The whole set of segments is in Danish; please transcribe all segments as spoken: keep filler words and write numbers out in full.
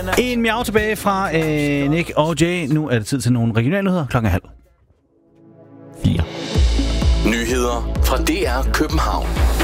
En miau tilbage fra øh, Nick og Jay. Nu er det tid til nogle regionale nyheder. Klokken halv. Fire. Nyheder fra D R København.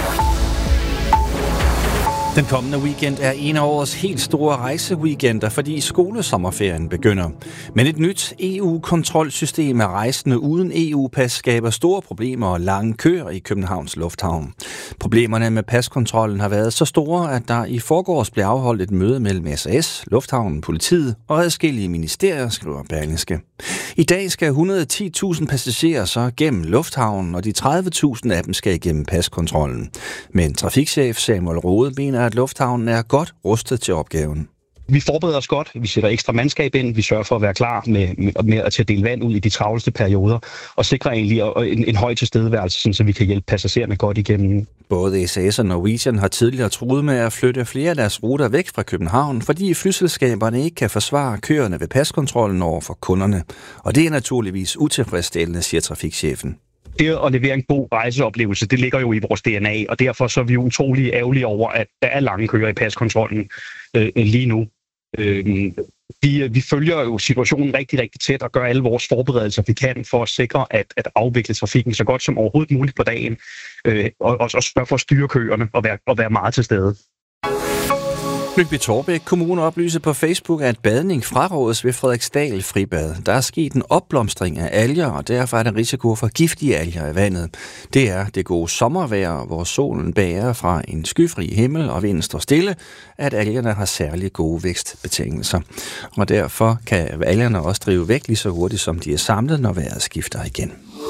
Den kommende weekend er en af årets helt store rejseweekender, fordi skolesommerferien begynder. Men et nyt E U-kontrolsystem af rejsende uden E U-pas skaber store problemer og lange køer i Københavns Lufthavn. Problemerne med paskontrollen har været så store, at der i forgårs blev afholdt et møde mellem S A S, Lufthavnen, politiet og adskillige ministerier, skriver Berlingske. I dag skal et hundrede og ti tusind passagerer så gennem lufthavnen, og de tredive tusind af dem skal igennem paskontrollen. Men trafikchef Samuel Rode mener, at lufthavnen er godt rustet til opgaven. Vi forbereder os godt, vi sætter ekstra mandskab ind, vi sørger for at være klar med, med, med at tage dele vand ud i de travleste perioder, og sikre egentlig en, en høj tilstedeværelse, så vi kan hjælpe passagererne godt igennem. Både S A S og Norwegian har tidligere truet med at flytte flere af deres ruter væk fra København, fordi flyselskaberne ikke kan forsvare køerne ved paskontrollen over for kunderne. Og det er naturligvis utilfredsstillende, siger trafikchefen. Det at levere en god rejseoplevelse, det ligger jo i vores D N A, og derfor så er vi utrolig ærgerlige over, at der er lange køer i paskontrollen øh, lige nu. Øh, vi, vi følger jo situationen rigtig, rigtig tæt og gør alle vores forberedelser, vi kan, for at sikre, at, at afvikle trafikken så godt som overhovedet muligt på dagen, øh, og også spørge for at styre køerne og være, og være meget til stede. Lyngby-Taarbæk Kommune oplyser på Facebook, at badning frarådes ved Frederiksdal Fribad. Der er sket en opblomstring af alger, og derfor er der risiko for giftige alger i vandet. Det er det gode sommervejr, hvor solen bager fra en skyfri himmel og vinden står stille, at algerne har særlig gode vækstbetingelser. Og derfor kan algerne også drive væk lige så hurtigt, som de er samlet, når vejret skifter igen.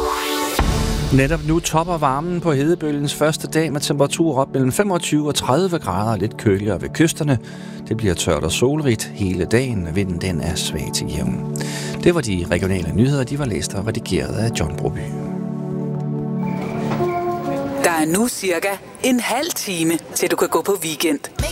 Netop nu topper varmen på hedebølgens første dag med temperaturer op mellem femogtyve og tredive grader, lidt køligere ved kysterne. Det bliver tørt og solrigt hele dagen, vinden den er svag til jævn. Det var de regionale nyheder, de var læst og redigeret af John Broby. Der er nu cirka en halv time, til du kan gå på weekend.